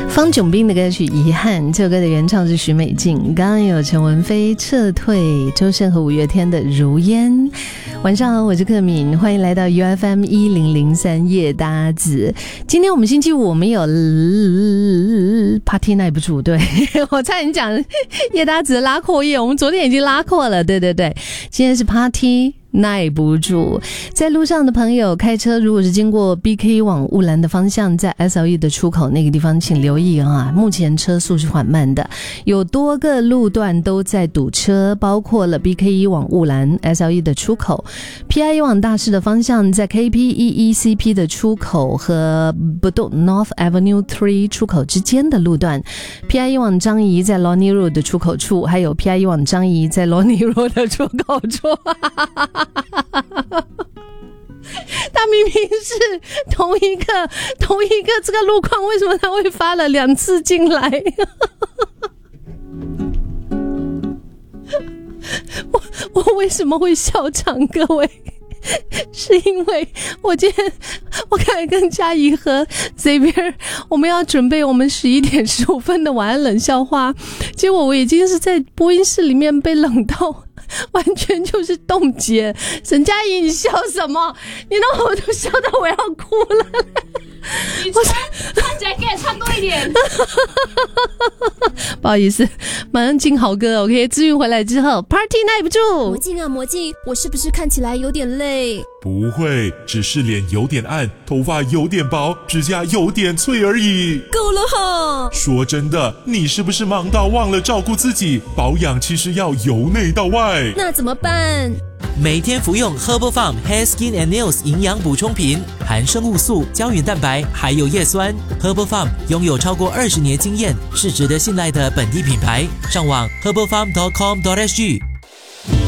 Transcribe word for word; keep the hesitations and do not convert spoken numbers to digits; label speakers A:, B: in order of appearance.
A: 方炯斌的歌曲《遗憾》，这首歌的原唱是许美静，刚刚有陈文菲、撤退、周深和五月天的《如烟》。晚上好，我是克敏，欢迎来到 U F M 一零零三夜搭子。今天我们星期五，我们有、呃、Party 耐不住，对我差点讲夜搭子的拉阔夜，我们昨天已经拉阔了，对对对，今天是 Party耐不住。在路上的朋友开车，如果是经过 B K 往雾兰的方向，在 S L E 的出口那个地方请留意啊，目前车速是缓慢的，有多个路段都在堵车，包括了 B K 一 往雾兰 S L E 的出口， P I 一 往大市的方向，在 K P E E C P 的出口和 Bedok North Avenue 三出口之间的路段， P I 一 往张仪在 Lornie Road 的出口处，还有 P I 一 往张仪在 Lornie Road 的出口处他明明是同一个同一个这个路况，为什么他会发了两次进来我我为什么会笑场？各位，是因为我今天我刚才跟嘉怡和 Xavier 我们要准备我们十一点十五分的晚安冷笑话，结果我已经是在播音室里面被冷到完全就是冻结。沈佳怡，你笑什么？你让我都笑到我要哭了。
B: 你穿穿起来给我唱多一点。
A: 不好意思，马上进好歌 OK。 资源回来之后 Party 耐不住。
B: 魔镜啊魔镜，我是不是看起来有点累？
C: 不会，只是脸有点暗，头发有点薄，指甲有点脆而已。
B: 够了哈！
C: 说真的，你是不是忙到忘了照顾自己？保养其实要由内到外。
B: 那怎么办？
D: 每天服用 Herbal Farm Hair Skin and Nails 营养补充品，含生物素、胶原蛋白，还有叶酸。Herbal Farm 拥有超过二十年经验，是值得信赖的本地品牌。上网 herbal farm dot com dot s g。